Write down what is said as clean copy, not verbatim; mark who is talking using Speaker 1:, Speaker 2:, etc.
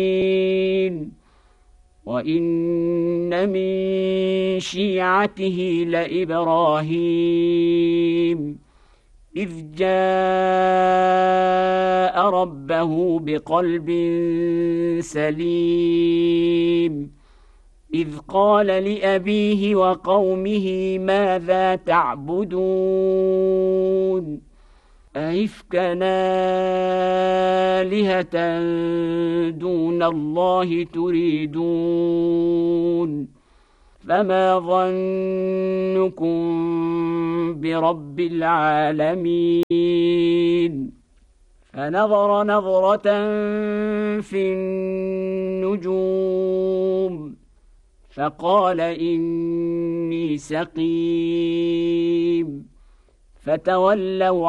Speaker 1: وإن من شيعته لإبراهيم إذ جاء ربه بقلب سليم إذ قال لأبيه وقومه ماذا تعبدون أئفكا آلهة دون الله تريدون فما ظنكم برب العالمين فنظر نظرة في النجوم فقال إني سقيم فتولوا